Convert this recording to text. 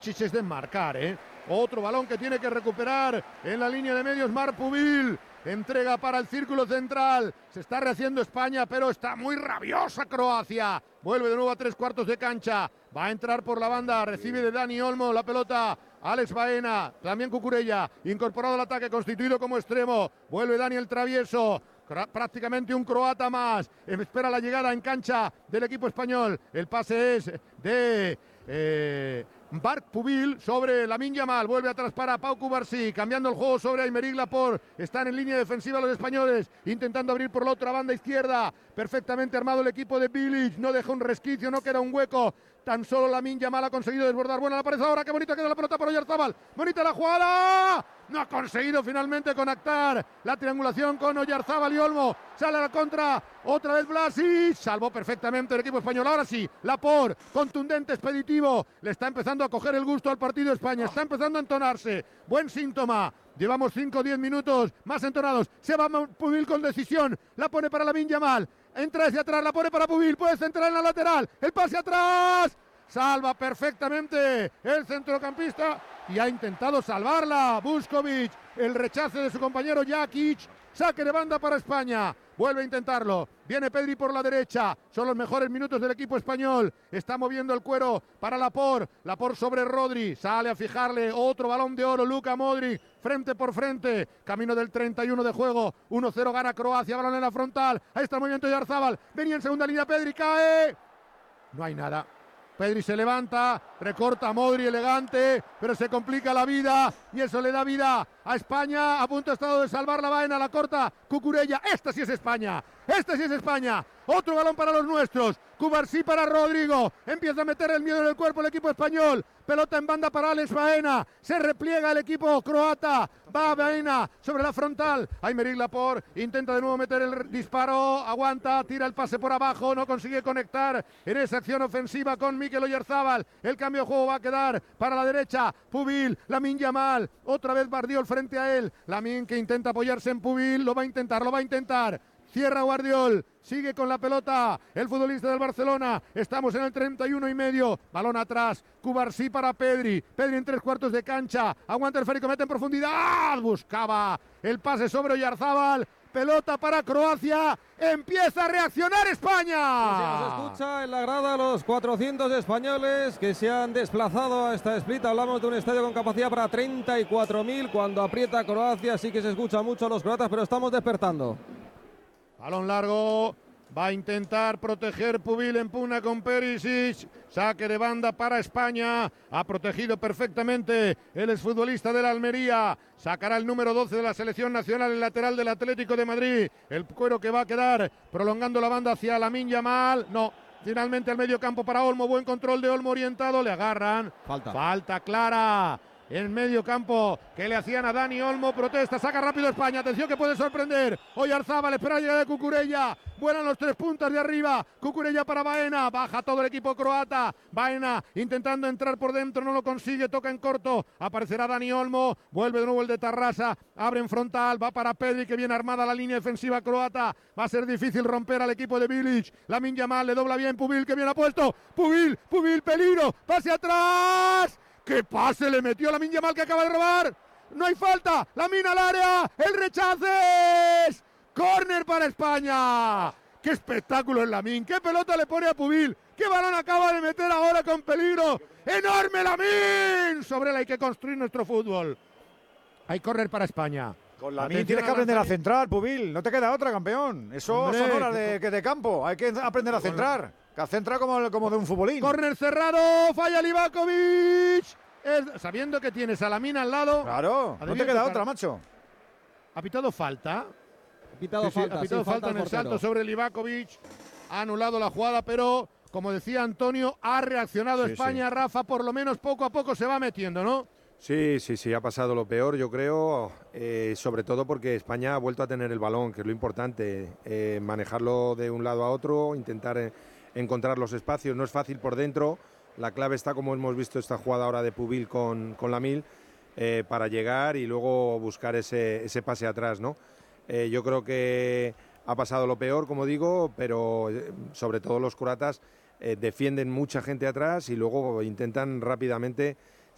Es de marcar, Otro balón que tiene que recuperar en la línea de medios Marc Pubil. Entrega para el círculo central. Se está rehaciendo España, pero está muy rabiosa Croacia. Vuelve de nuevo a 3/4 de cancha. Va a entrar por la banda. Recibe de Dani Olmo la pelota. Alex Baena, también Cucurella, incorporado al ataque, constituido como extremo. Vuelve Dani el travieso. Prácticamente un croata más. Espera la llegada en cancha del equipo español. El pase es de Marc Pubil sobre Lamine Yamal. Vuelve atrás para Pau Cubarsí, cambiando el juego sobre Aymeric Laporte. Están en línea defensiva los españoles, intentando abrir por la otra banda izquierda. Perfectamente armado el equipo de Bilic. No deja un resquicio, no queda un hueco. Tan solo Lamine Yamal ha conseguido desbordar. Buena la pared ahora, qué bonita queda la pelota para Oyarzabal. Bonita la jugada. No ha conseguido finalmente conectar la triangulación con Oyarzabal y Olmo. Sale a la contra, otra vez Vlasic. Salvó perfectamente el equipo español. Ahora sí, Laporte, contundente, expeditivo. Le está empezando a coger el gusto al partido España. Está empezando a entonarse. Buen síntoma. Llevamos 5 o 10 minutos más entonados. Se va Pubil con decisión. La pone para Lamine Yamal. Entra hacia atrás, la pone para Pubil. Puede centrar en la lateral. El pase atrás. Salva perfectamente el centrocampista y ha intentado salvarla Vuskovic. El rechace de su compañero Jakic. Saque de banda para España. Vuelve a intentarlo. Viene Pedri por la derecha. Son los mejores minutos del equipo español. Está moviendo el cuero para Laporte. Laporte sobre Rodri. Sale a fijarle otro balón de oro. Luka Modric. Frente por frente. Camino del 31 de juego. 1-0 gana Croacia. Balón en la frontal. Ahí está el movimiento de Oyarzabal. Venía en segunda línea Pedri. Cae. No hay nada. Pedri se levanta, recorta a Modric elegante, pero se complica la vida y eso le da vida a España. A punto ha estado de salvar la Baena, la corta Cucurella. Esta sí es España, esta sí es España. Otro balón para los nuestros. Cubarsí para Rodrigo. Empieza a meter el miedo en el cuerpo el equipo español. Pelota en banda para Alex Baena. Se repliega el equipo croata. Va Baena sobre la frontal. Aymeric Laporte intenta de nuevo meter el disparo. Aguanta, tira el pase por abajo. No consigue conectar en esa acción ofensiva con Mikel Oyarzabal. El cambio de juego va a quedar para la derecha. Pubil, Lamine Yamal. Otra vez Guardiol frente a él. Lamine que intenta apoyarse en Pubil. Lo va a intentar. Cierra Guardiol, sigue con la pelota el futbolista del Barcelona. Estamos en el 31,5. Balón atrás, Cubarsí para Pedri. Pedri en 3/4 de cancha. Aguanta el esférico, mete en profundidad. Buscaba el pase sobre Oyarzabal. Pelota para Croacia. Empieza a reaccionar España. Pues se nos escucha en la grada los 400 españoles que se han desplazado a esta split. Hablamos de un estadio con capacidad para 34.000. Cuando aprieta Croacia sí que se escucha mucho a los croatas, pero estamos despertando. Balón largo, va a intentar proteger Pubil en pugna con Perisic. Saque de banda para España. Ha protegido perfectamente el exfutbolista de la Almería. Sacará el número 12 de la selección nacional, el lateral del Atlético de Madrid. El cuero que va a quedar prolongando la banda hacia Lamine Yamal. No, finalmente al medio campo para Olmo. Buen control de Olmo orientado. Le agarran. Falta clara. En medio campo que le hacían a Dani Olmo, protesta, saca rápido España, atención que puede sorprender. Oyarzabal, espera la llegada de Cucurella, vuelan los 3 puntas de arriba, Cucurella para Baena, baja todo el equipo croata, Baena intentando entrar por dentro, no lo consigue, toca en corto, aparecerá Dani Olmo, vuelve de nuevo el de Tarrasa, abre en frontal, va para Pedri que viene armada la línea defensiva croata, va a ser difícil romper al equipo de Bilic, Lamine Yamal le dobla bien Pubil que bien ha puesto, Pubil, peligro, pase atrás. ¡Qué pase le metió Lamine Yamal que acaba de robar! ¡No hay falta! ¡Lamine al área! ¡El rechace! ¡Córner para España! ¡Qué espectáculo el Lamine! ¡Qué pelota le pone a Pubil! ¡Qué balón acaba de meter ahora con peligro! ¡Enorme Lamine! Sobre él hay que construir nuestro fútbol. Hay córner para España. Con Lamine tienes que aprender a centrar, Pubil. No te queda otra, campeón. Eso hombre, son horas de campo. Hay que aprender a centrar. Que centra como de un futbolín. Córner cerrado, falla Livakovic. Sabiendo que tienes a Lamine al lado. Claro, no te queda otra, macho. Ha pitado falta. Ha pitado falta en el salto sobre Livakovic. Ha anulado la jugada, pero como decía Antonio, ha reaccionado España. Sí. Rafa, por lo menos poco a poco se va metiendo, ¿no? Sí, ha pasado lo peor, yo creo, sobre todo porque España ha vuelto a tener el balón, que es lo importante, manejarlo de un lado a otro, intentar encontrar los espacios, no es fácil por dentro, la clave está, como hemos visto esta jugada ahora de Pubil con Lamine, para llegar y luego buscar ese pase atrás, ¿no? Yo creo que ha pasado lo peor, como digo, pero sobre todo los croatas defienden mucha gente atrás y luego intentan rápidamente